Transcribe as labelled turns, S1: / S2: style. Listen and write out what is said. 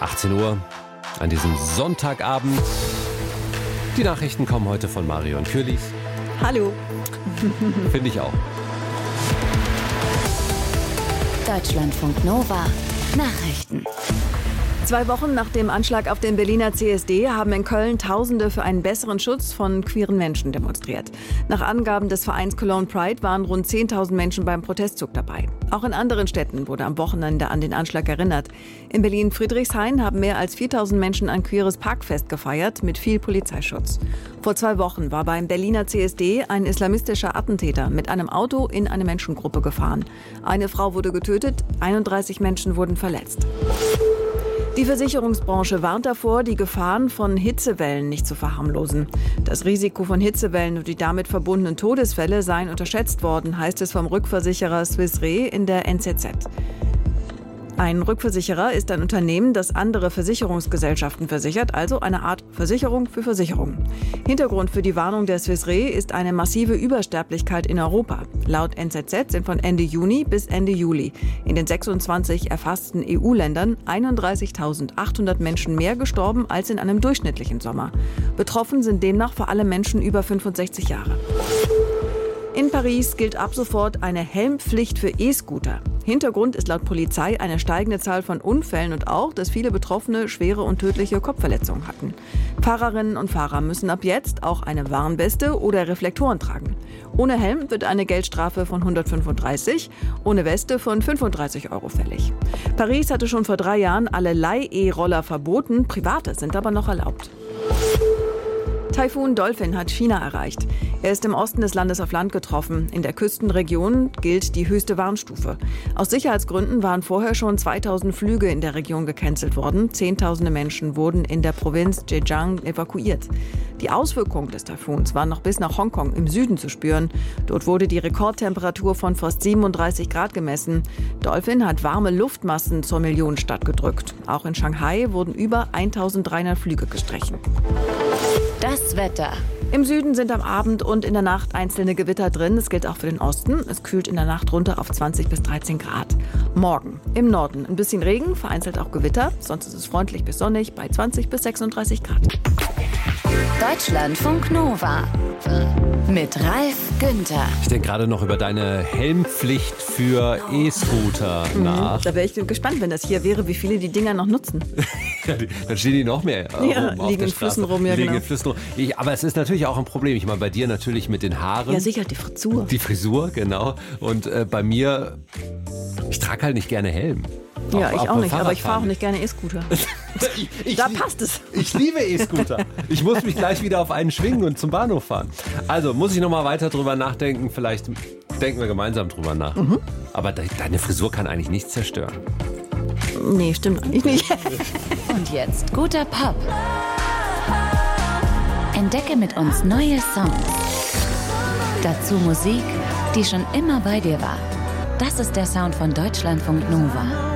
S1: 18 Uhr an diesem Sonntagabend. Die Nachrichten kommen heute von Marion Kürlich.
S2: Hallo.
S1: Finde ich auch.
S3: Deutschlandfunk Nova Nachrichten.
S2: 2 Wochen nach dem Anschlag auf den Berliner CSD haben in Köln Tausende für einen besseren Schutz von queeren Menschen demonstriert. Nach Angaben des Vereins Cologne Pride waren rund 10.000 Menschen beim Protestzug dabei. Auch in anderen Städten wurde am Wochenende an den Anschlag erinnert. In Berlin-Friedrichshain haben mehr als 4.000 Menschen ein queeres Parkfest gefeiert mit viel Polizeischutz. Vor 2 Wochen war beim Berliner CSD ein islamistischer Attentäter mit einem Auto in eine Menschengruppe gefahren. Eine Frau wurde getötet, 31 Menschen wurden verletzt. Die Versicherungsbranche warnt davor, die Gefahren von Hitzewellen nicht zu verharmlosen. Das Risiko von Hitzewellen und die damit verbundenen Todesfälle seien unterschätzt worden, heißt es vom Rückversicherer Swiss Re in der NZZ. Ein Rückversicherer ist ein Unternehmen, das andere Versicherungsgesellschaften versichert, also eine Art Versicherung für Versicherungen. Hintergrund für die Warnung der Swiss Re ist eine massive Übersterblichkeit in Europa. Laut NZZ sind von Ende Juni bis Ende Juli in den 26 erfassten EU-Ländern 31.800 Menschen mehr gestorben als in einem durchschnittlichen Sommer. Betroffen sind demnach vor allem Menschen über 65 Jahre. In Paris gilt ab sofort eine Helmpflicht für E-Scooter. Hintergrund ist laut Polizei eine steigende Zahl von Unfällen und auch, dass viele Betroffene schwere und tödliche Kopfverletzungen hatten. Fahrerinnen und Fahrer müssen ab jetzt auch eine Warnweste oder Reflektoren tragen. Ohne Helm wird eine Geldstrafe von 135, ohne Weste von 35 € fällig. Paris hatte schon vor 3 Jahren alle Leih-E-Roller verboten, private sind aber noch erlaubt. Taifun Dolphin hat China erreicht. Er ist im Osten des Landes auf Land getroffen. In der Küstenregion gilt die höchste Warnstufe. Aus Sicherheitsgründen waren vorher schon 2000 Flüge in der Region gecancelt worden. Zehntausende Menschen wurden in der Provinz Zhejiang evakuiert. Die Auswirkungen des Taifuns waren noch bis nach Hongkong im Süden zu spüren. Dort wurde die Rekordtemperatur von fast 37 Grad gemessen. Dolphin hat warme Luftmassen zur Millionenstadt gedrückt. Auch in Shanghai wurden über 1300 Flüge gestrichen.
S3: Das Wetter.
S2: Im Süden sind am Abend und in der Nacht einzelne Gewitter drin. Das gilt auch für den Osten. Es kühlt in der Nacht runter auf 20 bis 13 Grad. Morgen im Norden ein bisschen Regen, vereinzelt auch Gewitter. Sonst ist es freundlich bis sonnig bei 20 bis 36 Grad.
S3: Deutschlandfunk Nova mit Ralf Günther.
S1: Ich denke gerade noch über deine Helmpflicht für E-Scooter nach.
S2: Da wäre ich gespannt, wenn das hier wäre, wie viele die Dinger noch nutzen.
S1: Dann stehen die noch mehr rum auf
S2: liegen
S1: der
S2: in Flüssen
S1: Straße.
S2: rum, ja,
S1: liegen
S2: genau.
S1: in Flüssen rum. Aber es ist natürlich auch ein Problem. Ich meine, bei dir natürlich mit den Haaren.
S2: Ja, sicher, die Frisur.
S1: Die Frisur, genau. Und bei mir, ich trage halt nicht gerne Helm.
S2: Ja, ich auch nicht, aber ich
S1: Fahrradfahren
S2: fahre auch nicht gerne E-Scooter. Da passt es.
S1: Ich liebe E-Scooter. Ich muss mich gleich wieder auf einen schwingen und zum Bahnhof fahren. Also muss ich noch mal weiter drüber nachdenken. Vielleicht denken wir gemeinsam drüber nach. Aber deine Frisur kann eigentlich nichts zerstören.
S2: Nee, stimmt eigentlich nicht.
S3: Und jetzt guter Pop. Entdecke mit uns neue Songs. Dazu Musik, die schon immer bei dir war. Das ist der Sound von Deutschlandfunk Nova.